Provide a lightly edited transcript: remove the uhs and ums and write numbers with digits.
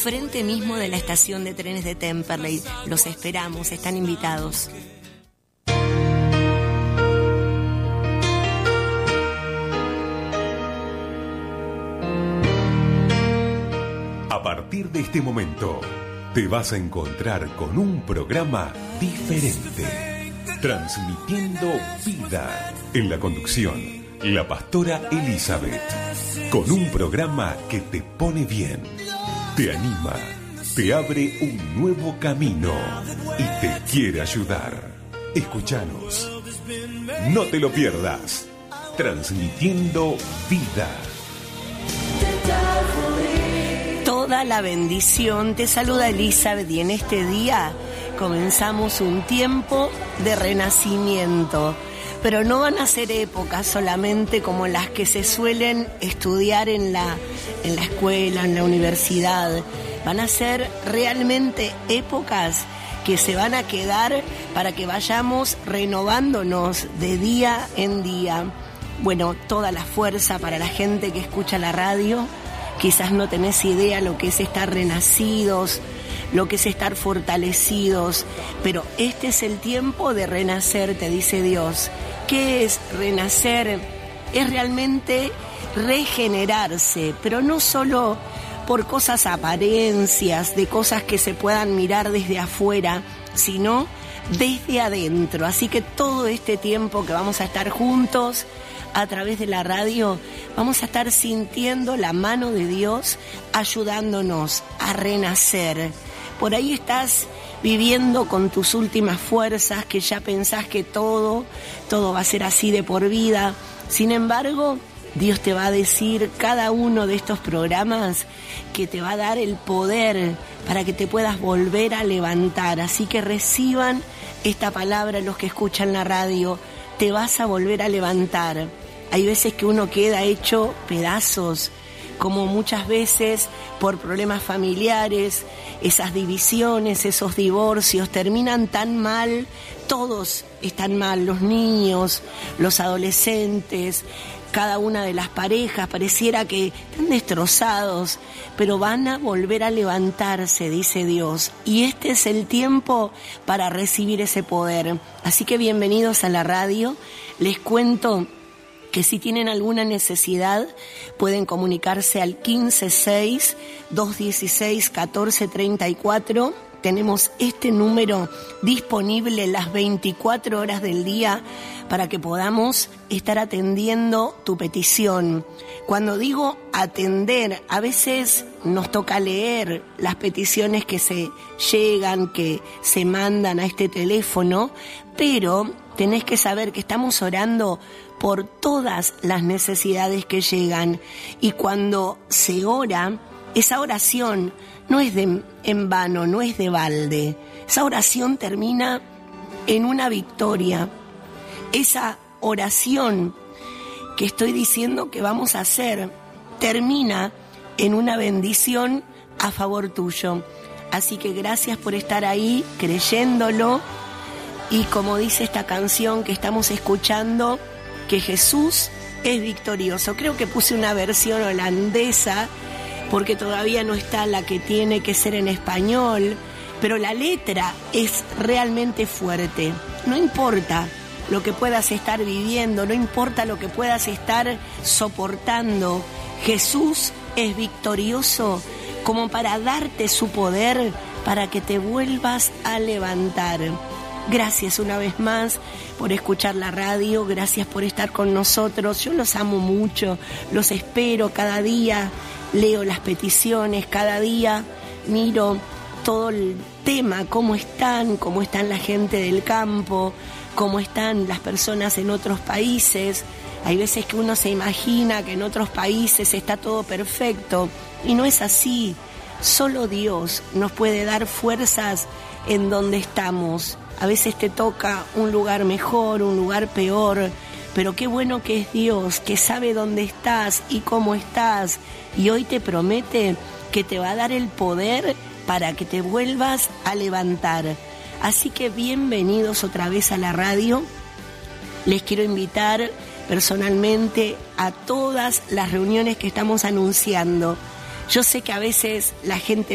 enfrente mismo de la estación de trenes de Temperley. Los esperamos, están invitados. A partir de este momento, te vas a encontrar con un programa diferente, transmitiendo vida. En la conducción, la pastora Elizabeth, con un programa que te pone bien, te anima, te abre un nuevo camino y te quiere ayudar. Escúchanos, no te lo pierdas, transmitiendo vida. Toda la bendición, te saluda Elizabeth y en este día comenzamos un tiempo de renacimiento, pero no van a ser épocas solamente como las que se suelen estudiar en la escuela, en la universidad. Van a ser realmente épocas que se van a quedar para que vayamos renovándonos de día en día. Bueno, toda la fuerza para la gente que escucha la radio. Quizás no tenés idea lo que es estar renacidos, lo que es estar fortalecidos, pero este es el tiempo de renacer, te dice Dios. ¿Qué es renacer? Es realmente regenerarse, pero no solo por cosas apariencias, de cosas que se puedan mirar desde afuera, sino desde adentro. Así que todo este tiempo que vamos a estar juntos a través de la radio, vamos a estar sintiendo la mano de Dios ayudándonos a renacer. Por ahí estás viviendo con tus últimas fuerzas, que ya pensás que todo va a ser así de por vida. Sin embargo, Dios te va a decir cada uno de estos programas que te va a dar el poder para que te puedas volver a levantar. Así que reciban esta palabra los que escuchan la radio. Te vas a volver a levantar. Hay veces que uno queda hecho pedazos, como muchas veces por problemas familiares, esas divisiones, esos divorcios terminan tan mal, todos están mal, los niños, los adolescentes, cada una de las parejas, pareciera que están destrozados, pero van a volver a levantarse, dice Dios. Y este es el tiempo para recibir ese poder. Así que bienvenidos a la radio. Les cuento que si tienen alguna necesidad pueden comunicarse al 156-216-1434. Tenemos este número disponible las 24 horas del día para que podamos estar atendiendo tu petición. Cuando digo atender, a veces nos toca leer las peticiones que se llegan, que se mandan a este teléfono, pero tenés que saber que estamos orando por todas las necesidades que llegan. Y cuando se ora, esa oración no es en vano, no es de balde. Esa oración termina en una victoria. Esa oración que estoy diciendo que vamos a hacer termina en una bendición a favor tuyo. Así que gracias por estar ahí creyéndolo. Y como dice esta canción que estamos escuchando, que Jesús es victorioso. Creo que puse una versión holandesa porque todavía no está la que tiene que ser en español, pero la letra es realmente fuerte. No importa lo que puedas estar viviendo, no importa lo que puedas estar soportando, Jesús es victorioso como para darte su poder para que te vuelvas a levantar. Gracias una vez más por escuchar la radio, gracias por estar con nosotros. Yo los amo mucho, los espero cada día, leo las peticiones, cada día miro todo el tema, cómo están la gente del campo, cómo están las personas en otros países. Hay veces que uno se imagina que en otros países está todo perfecto y no es así. Solo Dios nos puede dar fuerzas en donde estamos. A veces te toca un lugar mejor, un lugar peor, pero qué bueno que es Dios, que sabe dónde estás y cómo estás, y hoy te promete que te va a dar el poder para que te vuelvas a levantar. Así que bienvenidos otra vez a la radio. Les quiero invitar personalmente a todas las reuniones que estamos anunciando. Yo sé que a veces la gente